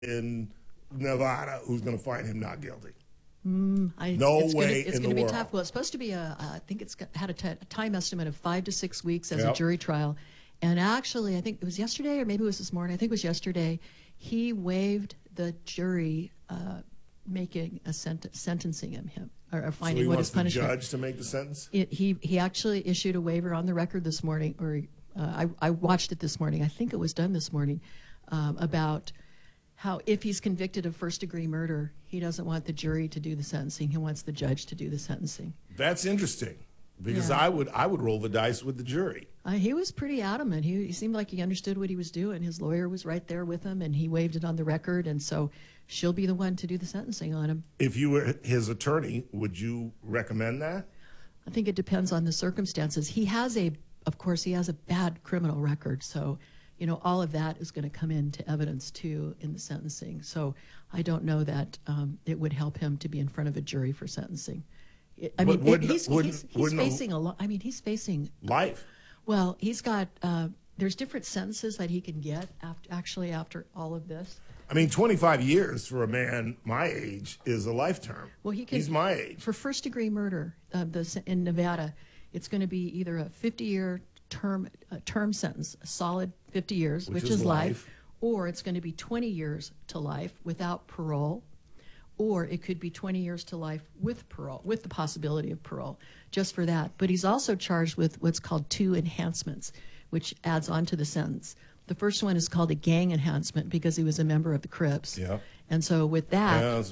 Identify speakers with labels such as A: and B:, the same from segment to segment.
A: in Nevada who's going to find him not guilty.
B: It's going to be tough. Well, it's supposed to be I think it's had a time estimate of 5 to 6 weeks as a jury trial. And actually, I think it was yesterday, or maybe it was this morning. I think it was yesterday. He waived the jury making a sentencing him or finding what his punishment.
A: So he wants the judge to make the sentence?
B: He actually issued a waiver on the record this morning, or I watched it this morning. I think it was done this morning, about how if he's convicted of first-degree murder, he doesn't want the jury to do the sentencing. He wants the judge to do the sentencing.
A: That's interesting, because I would roll the dice with the jury.
B: He was pretty adamant. He seemed like he understood what he was doing. His lawyer was right there with him, and he waived it on the record, and so she'll be the one to do the sentencing on him.
A: If you were his attorney, would you recommend that?
B: I think it depends on the circumstances. Of course, he has a bad criminal record, so all of that is going to come into evidence, too, in the sentencing. So I don't know that it would help him to be in front of a jury for sentencing. He's facing a lot. I mean, he's facing
A: life.
B: Well, he's got, there's different sentences that he can get after all of this.
A: I mean, 25 years for a man my age is a life term.
B: Well,
A: he's my age.
B: For first-degree murder in Nevada, it's going to be either a 50-year term sentence, a solid 50 years, which is life, or it's going to be 20 years to life without parole, or it could be 20 years to life with parole, with the possibility of parole, just for that. But he's also charged with what's called 2 enhancements, which adds on to the sentence. The first one is called a gang enhancement because he was a member of the Crips.
A: Yeah.
B: And so with that...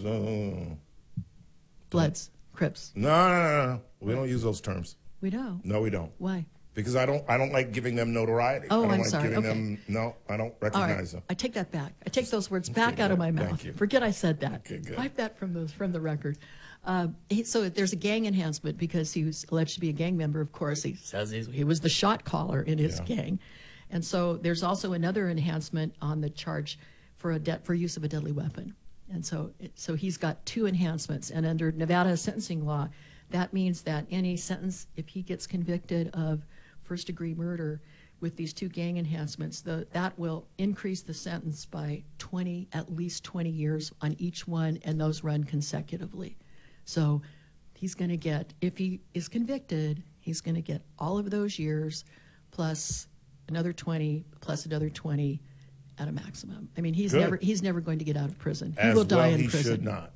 B: Bloods, Crips.
A: No. We don't use those terms.
B: We don't?
A: No, we don't.
B: Why?
A: Because I don't like giving them notoriety.
B: Oh,
A: I'm
B: sorry.
A: No, I don't recognize them.
B: I take that back. I take those words back out of my mouth.
A: Thank you.
B: Forget I said that.
A: Okay, good.
B: Wipe that from the record. So there's a gang enhancement because he was alleged to be a gang member. Of course, he says he was the shot caller in his gang. And so there's also another enhancement on the charge for use of a deadly weapon. And so he's got 2 enhancements. And under Nevada sentencing law, that means that any sentence, if he gets convicted of first-degree murder with these 2 gang enhancements, that will increase the sentence by at least 20 years on each one, and those run consecutively. So he's going to get, if he is convicted, he's going to get all of those years plus another 20 plus another 20 at a maximum. I mean, he's never going to get out of prison. He will die in prison.
A: Should not.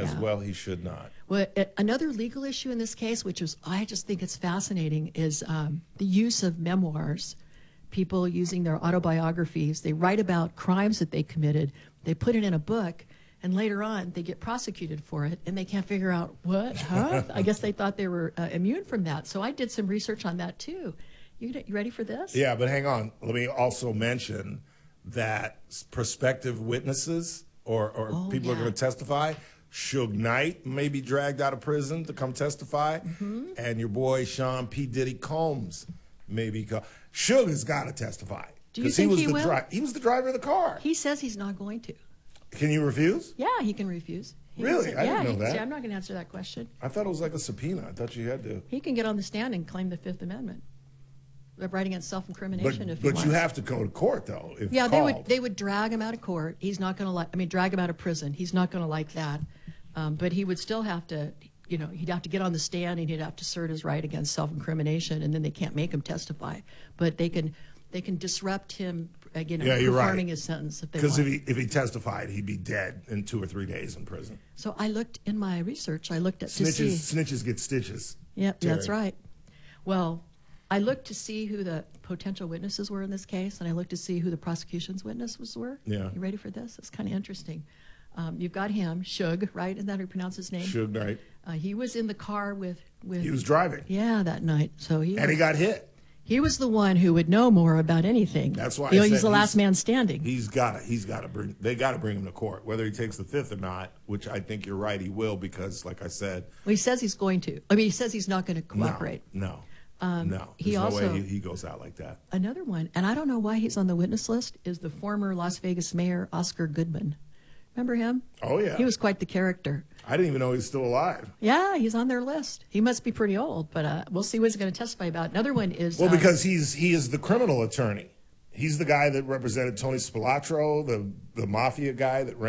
A: He should not.
B: Well, another legal issue in this case, I just think it's fascinating, is the use of memoirs. People using their autobiographies. They write about crimes that they committed. They put it in a book, and later on they get prosecuted for it, and they can't figure out what. Huh? I guess they thought they were immune from that. So I did some research on that too. You ready for this?
A: Yeah, but hang on. Let me also mention that prospective witnesses or people are going to testify. Suge Knight may be dragged out of prison to come testify, and your boy Sean P. Diddy Combs may be called. Suge has got to testify.
B: Do you think he will?
A: He was the driver of the car.
B: He says he's not going to.
A: Can you refuse?
B: Yeah, he can refuse.
A: Really? I didn't know that.
B: See, I'm not going to answer that question.
A: I thought it was like a subpoena. I thought you had to.
B: He can get on the stand and claim the Fifth Amendment. They're writing against self-incrimination if he wants.
A: But you have to go to court, though, if
B: Yeah,
A: called.
B: they would drag him out of court. He's not going to drag him out of prison. He's not going to like that. But he would still have to, he'd have to get on the stand and he'd have to assert his right against self-incrimination, and then they can't make him testify. But they can disrupt him, performing his sentence if they want.
A: Because if he testified, he'd be dead in 2 or 3 days in prison.
B: So I looked in my research.
A: Snitches get stitches.
B: Yep, that's right. Well, I looked to see who the potential witnesses were in this case, and I looked to see who the prosecution's witnesses were.
A: Yeah.
B: You ready for this? It's kind of interesting. You've got him, Suge, right? Isn't that how you pronounce his name?
A: Suge Knight.
B: He was in the car with.
A: He was driving.
B: Yeah, that night. He
A: got hit.
B: He was the one who would know more about anything.
A: That's why
B: he's the last man standing.
A: They got to bring him to court, whether he takes the Fifth or not. Which I think you're right, he will, because, like I said,
B: well, he says he's going to. I mean, he says he's not going to cooperate.
A: No. There's no way he goes out like that.
B: Another one, and I don't know why he's on the witness list, is the former Las Vegas mayor, Oscar Goodman. Remember him?
A: Oh, yeah.
B: He was quite the character.
A: I didn't even know he was still alive.
B: Yeah, he's on their list. He must be pretty old, but we'll see what he's going to testify about. Another one is...
A: Well, because he is the criminal attorney. He's the guy that represented Tony Spilotro, the mafia guy that